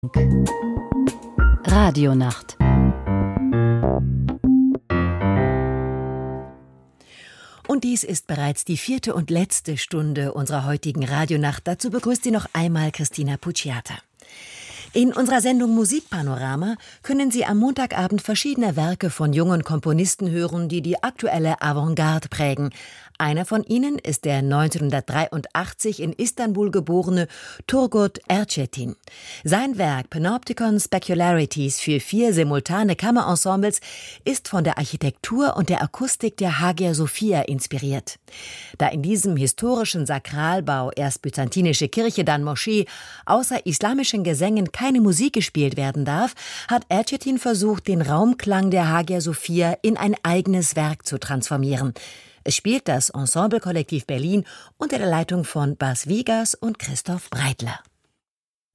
Radionacht. Und dies ist bereits die 4. und letzte Stunde unserer heutigen Radionacht. Dazu begrüßt Sie noch einmal Christina Pucciata. In unserer Sendung Musikpanorama können Sie am Montagabend verschiedene Werke von jungen Komponisten hören, die die aktuelle Avantgarde prägen. Einer von ihnen ist der 1983 in Istanbul geborene Turgut Erçetin. Sein Werk Panopticon Specularities für 4 simultane Kammerensembles ist von der Architektur und der Akustik der Hagia Sophia inspiriert. Da in diesem historischen Sakralbau, erst byzantinische Kirche, dann Moschee, außer islamischen Gesängen keine Musik gespielt werden darf, hat Erçetin versucht, den Raumklang der Hagia Sophia in ein eigenes Werk zu transformieren. Es spielt das Ensemblekollektiv Berlin unter der Leitung von Bas Vigas und Christoph Breitler.